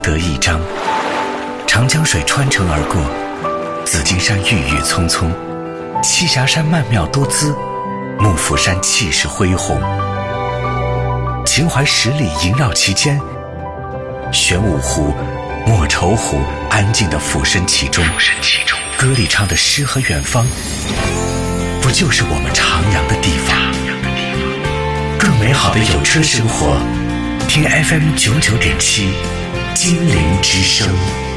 得一章。长江水穿城而过，紫金山郁郁葱葱，栖霞山曼妙多姿，幕府山气势恢宏。秦淮10里萦绕其间，玄武湖、莫愁湖安静地俯身其中。歌里唱的诗和远方，不就是我们徜徉的地方？更美好的有车生活，听 FM 99.7，金陵之声。